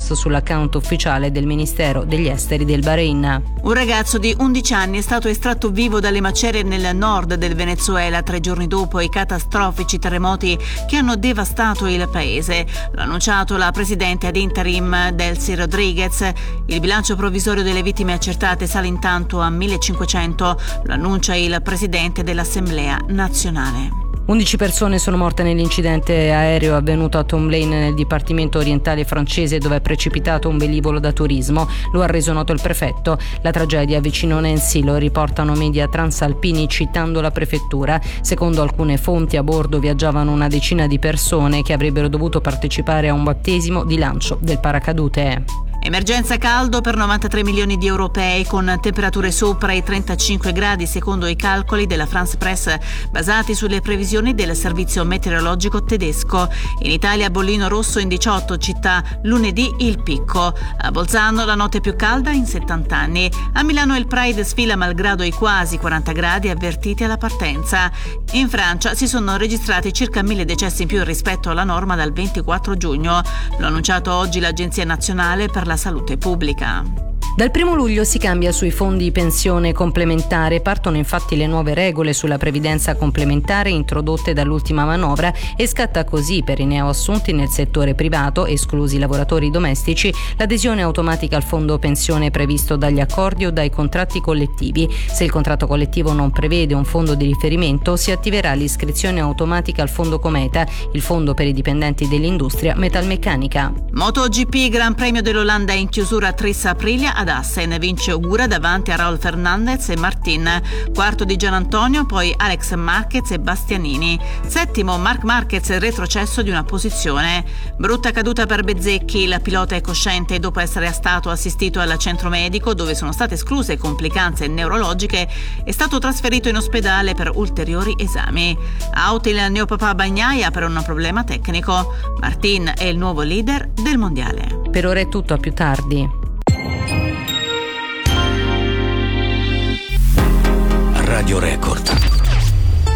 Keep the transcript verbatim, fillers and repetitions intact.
post sull'account ufficiale del Ministero degli Esteri del Bahrain. Un ragazzo di undici anni è stato estratto vivo dalle macerie nel nord del Venezuela tre giorni dopo i catastrofici terremoti che hanno devastato il paese. L'ha annunciato la presidente ad interim Delcy Rodriguez. Il bilancio provvisorio delle vittime accertate sale intanto a millecinquecento, lo annuncia il presidente dell'Assemblea nazionale. undici persone sono morte nell'incidente aereo avvenuto a Tomblaine nel dipartimento orientale francese, dove è precipitato un velivolo da turismo. Lo ha reso noto il prefetto. La tragedia vicino Nancy, lo riportano media transalpini citando la prefettura. Secondo alcune fonti a bordo viaggiavano una decina di persone che avrebbero dovuto partecipare a un battesimo di lancio del paracadute. Emergenza caldo per novantatré milioni di europei, con temperature sopra i trentacinque gradi secondo i calcoli della France Press basati sulle previsioni del servizio meteorologico tedesco. In Italia bollino rosso in diciotto città, lunedì il picco. A Bolzano la notte più calda in settanta anni. A Milano il Pride sfila malgrado i quasi quaranta gradi avvertiti alla partenza. In Francia si sono registrati circa mille decessi in più rispetto alla norma dal ventiquattro giugno. Lo ha annunciato oggi l'Agenzia Nazionale per la Salute Pubblica. Dal primo luglio si cambia sui fondi pensione complementare. Partono infatti le nuove regole sulla previdenza complementare introdotte dall'ultima manovra e scatta così per i neoassunti nel settore privato, esclusi i lavoratori domestici, l'adesione automatica al fondo pensione previsto dagli accordi o dai contratti collettivi. Se il contratto collettivo non prevede un fondo di riferimento, si attiverà l'iscrizione automatica al fondo Cometa, il fondo per i dipendenti dell'industria metalmeccanica. MotoGP Gran Premio dell'Olanda in chiusura Tris Aprilia ad Assen, vince Ogura davanti a Raul Fernandez e Martin, quarto di Gian Antonio, poi Alex Marquez e Bastianini, settimo Marc Marquez, retrocesso di una posizione. Brutta caduta per Bezzecchi, il pilota è cosciente dopo essere stato assistito al centro medico dove sono state escluse complicanze neurologiche, è stato trasferito in ospedale per ulteriori esami. Out il neopapà Bagnaia per un problema tecnico. Martin è il nuovo leader del mondiale. Per ora è tutto, a più tardi. Radio Record.